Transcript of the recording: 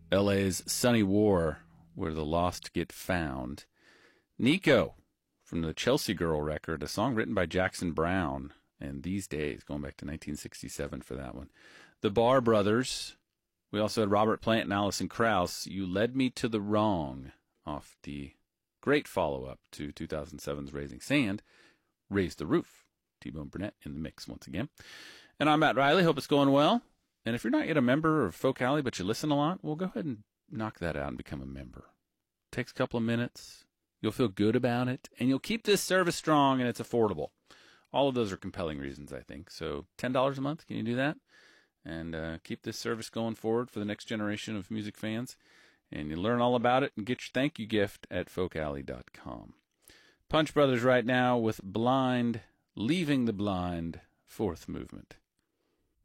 LA's Sunny War, Where the Lost Get Found. Nico, from the Chelsea Girl record, a song written by Jackson Browne, and These Days, going back to 1967 for that one. The Barr Brothers. We also had Robert Plant and Alison Krauss, You Led Me to the Wrong, off the great follow-up to 2007's Raising Sand, Raise the Roof. T-Bone Burnett in the mix once again. And I'm Matt Riley. Hope it's going well. And if you're not yet a member of Folk Alley, but you listen a lot, well, go ahead and knock that out and become a member. Takes a couple of minutes. You'll feel good about it. And you'll keep this service strong, and it's affordable. All of those are compelling reasons, I think. So $10 a month, can you do that? And keep this service going forward for the next generation of music fans. And you learn all about it and get your thank you gift at folkalley.com. Punch Brothers right now with Blind, Leaving the Blind, fourth movement.